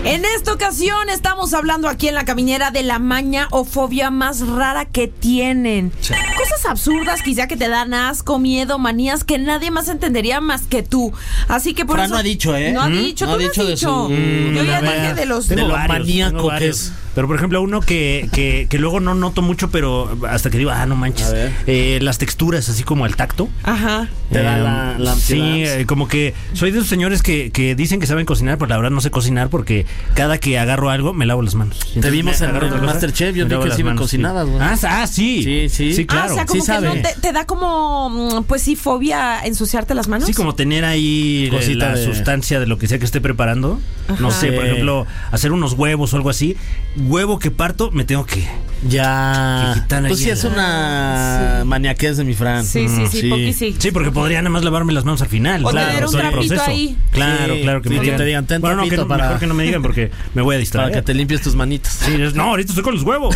En esta ocasión estamos hablando aquí en La Caminera de la maña o fobia más rara que tienen. Sí. Cosas absurdas quizá que te dan asco, miedo, manías que nadie más entendería más que tú. Así que por Fran eso... no ha dicho, ¿eh? No ha dicho, no tú ha dicho has dicho. Yo ya dije de los maníaco que es. Pero por ejemplo uno que luego no noto mucho, pero hasta que digo, no manches, las texturas así como al tacto. Ajá. Te da la sí, como que soy de esos señores que dicen que saben cocinar, pero la verdad no sé cocinar porque cada que agarro algo me lavo las manos. Te vimos en Masterchef, yo dije que sí me cocinabas, güey. Sí. Sí, claro. O sea, como sí que no te da como, pues sí, fobia ensuciarte las manos. Sí, como tener ahí la sustancia de lo que sea que esté preparando. Ajá. No sé, por ejemplo, hacer unos huevos o algo así. Huevo que parto, me tengo que quitar. Pues sí, es una maniaquez de mi Fran. Sí. Sí, porque podría nada más lavarme las manos al final. O claro, tener un trapito ahí. Claro, que me digan. Bueno, mejor que no me digan porque me voy a distraer. Para que te limpies tus manitas. Sí, no, ahorita estoy con los huevos.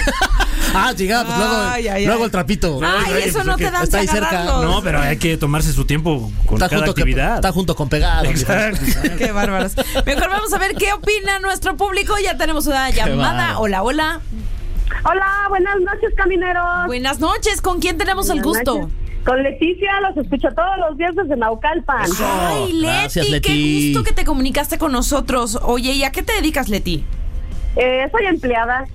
Luego el trapito. Eso no te da está ahí cerca. No, pero hay que tomarse su tiempo con cada actividad. Está junto con pegado. Exacto. Qué bárbaros. Mejor vamos a ver qué opina nuestro público. Ya tenemos una llamada. Hola. Hola, buenas noches, camineros. Buenas noches, ¿con quién tenemos el gusto? Noches. Con Leticia, los escucho todos los días desde Naucalpan. Ay, Leti, gracias, Leti, qué gusto que te comunicaste con nosotros. Oye, ¿y a qué te dedicas, Leti? Soy empleada,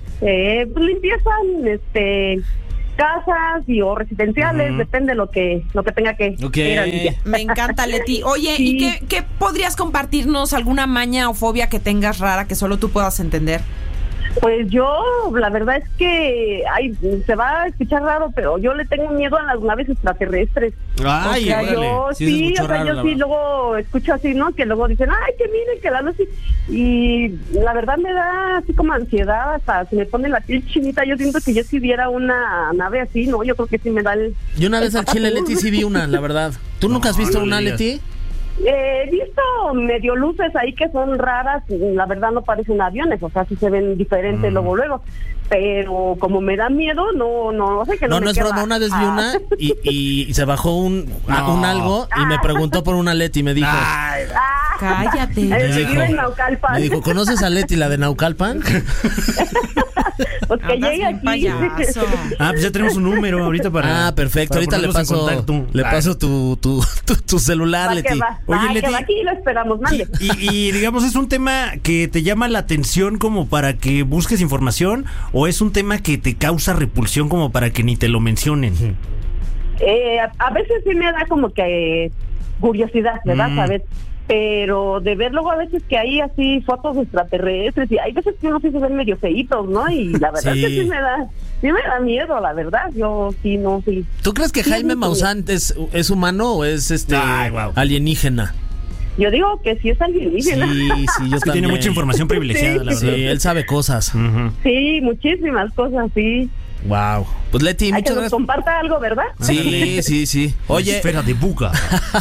limpiezan, casas o residenciales, depende de lo que tenga que ir a limpiar. Me encanta, Leti. Oye, sí. ¿Y qué podrías compartirnos? ¿Alguna maña o fobia que tengas rara que solo tú puedas entender? Pues yo, la verdad es que se va a escuchar raro, pero yo le tengo miedo a las naves extraterrestres. Ay, yo sí, luego escucho así, ¿no? Que luego dicen, ay, que miren, que la luz y la verdad me da así como ansiedad, hasta se me pone la piel chinita. Yo siento que yo si viera una nave así, ¿no? Yo creo que sí me da el... Yo una vez al Chile, Leti, sí vi una, la verdad. ¿Tú nunca has visto una, Leti? He visto medio luces ahí que son raras, la verdad no parecen aviones, o sea, sí se ven diferentes luego, pero como me da miedo, no sé que no es broma, una vez vi una y se bajó un algo y me preguntó por una Leti y me dijo... Cállate. Me dijo, ¿conoces a Leti, la de Naucalpan? Pues que llegue aquí. Pues ya tenemos un número ahorita para... perfecto, ahorita le paso tu celular, Leti. Oye, Leti, aquí lo esperamos, mande. Y digamos, ¿es un tema que te llama la atención como para que busques información o es un tema que te causa repulsión como para que ni te lo mencionen? A veces sí me da como que curiosidad, ¿verdad? ¿Sabes? Pero de ver luego a veces que hay así fotos extraterrestres y hay veces que uno sí se ven medio feitos, ¿no? Y la verdad es que sí me da miedo, la verdad. Yo sí. ¿Tú crees que Jaime Maussan es humano o es alienígena? Yo digo que sí es alienígena. Sí, yo también. Tiene mucha información privilegiada, la verdad. Sí, él sabe cosas. Sí, muchísimas cosas, sí. Wow. Pues Leti, muchas gracias. Comparta algo, ¿verdad? Sí. Oye, esfera de buca.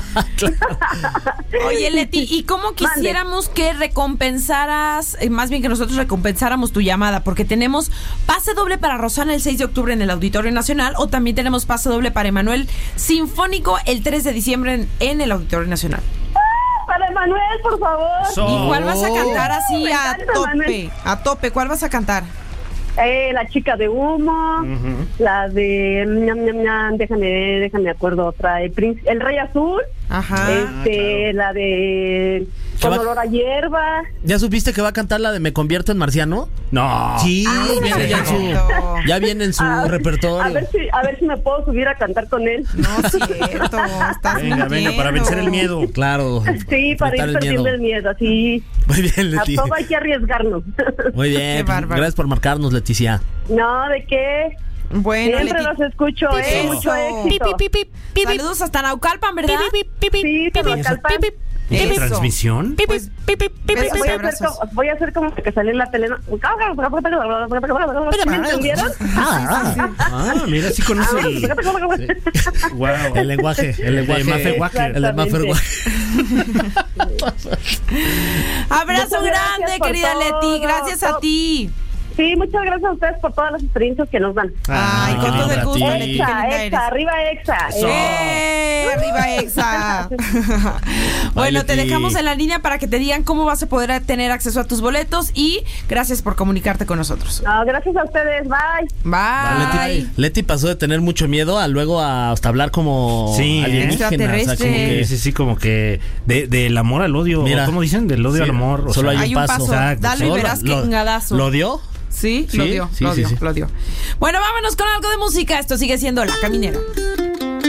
Oye, Leti, ¿y cómo quisiéramos que recompensaras, más bien que nosotros recompensáramos tu llamada? Porque tenemos pase doble para Rosana el 6 de octubre en el Auditorio Nacional, o también tenemos pase doble para Emanuel Sinfónico el 3 de diciembre en el Auditorio Nacional. Para Emanuel, por favor. ¿Y cuál vas a cantar así a tope? ¿Cuál vas a cantar? La chica de humo, la de déjame acuerdo otra, el Rey Azul, la de Con olor a hierba. ¿Ya supiste que va a cantar la de Me convierto en marciano? No. Sí, ya viene en su repertorio. A ver si me puedo subir a cantar con él. No es cierto, venga, para vencer el miedo. Claro. Sí, para ir perdiendo el miedo, sí. Muy bien, Leti. A todo hay que arriesgarnos. Muy bien, gracias por marcarnos, Leticia. No, ¿de qué? Bueno, siempre los escucho, mucho éxito. Saludos hasta Naucalpan, ¿verdad? Sí, Naucalpan. ¿En transmisión? Pues, voy a hacer como que salí en la tele. ¿Me entendieron? Mira, sí conoce el lenguaje. El Maffer. Abrazo grande, querida Leti. Gracias a ti. Sí, muchas gracias a ustedes por todas las experiencias que nos dan. Ay, con todo el gusto. Exa, arriba Exa. Arriba Exa. Bueno, te dejamos en la línea para que te digan cómo vas a poder tener acceso a tus boletos y gracias por comunicarte con nosotros. No, gracias a ustedes. Bye. Leti pasó de tener mucho miedo a luego hasta hablar como alienígena. O sea, como que, sí, como que del amor al odio. Mira, ¿cómo dicen? Del odio al amor. O solo hay un paso. Exacto. Dale y verás que engadazo. ¿Lo dio? Sí, lo dio. Bueno, vámonos con algo de música. Esto sigue siendo La Caminera.